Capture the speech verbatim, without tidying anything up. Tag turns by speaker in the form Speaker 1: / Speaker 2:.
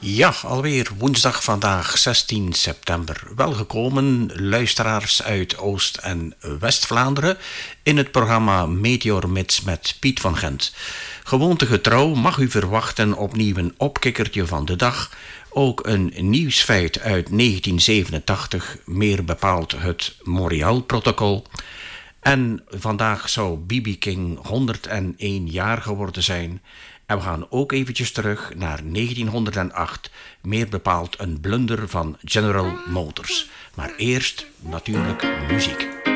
Speaker 1: Ja, alweer woensdag vandaag zestien september. Welgekomen luisteraars uit Oost- en West-Vlaanderen in het programma Meteor Mits met Piet van Gent. Gewoontegetrouw mag u verwachten opnieuw een opkikkertje van de dag. Ook een nieuwsfeit uit negentien zevenentachtig, meer bepaald het Montreal-protocol. En vandaag zou B B King honderdéén jaar geworden zijn. En we gaan ook eventjes terug naar negentienhonderdacht, meer bepaald een blunder van General Motors. Maar eerst natuurlijk muziek.